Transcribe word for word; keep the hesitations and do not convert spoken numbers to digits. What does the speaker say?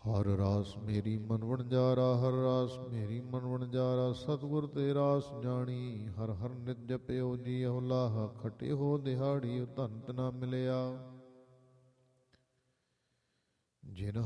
ਹਰ ਰਾਸ ਮੇਰੀ ਮਨ ਵਣਜਾਰਾ, ਹਰ ਰਾਸ ਮੇਰੀ ਮਨ ਵਣਜਾਰਾ। ਸਤਿਗੁਰ ਤੇ ਰਾਸ ਜਾਣੀ, ਹਰ ਹਰ ਨਿਤ ਜਪਿਓ ਜੀਉ ਲਾਹਾ। ਖਟੇ ਹੋ ਦਿਹਾੜੀ ਧਨ ਨਾ ਮਿਲਿਆ, ਜਿਨ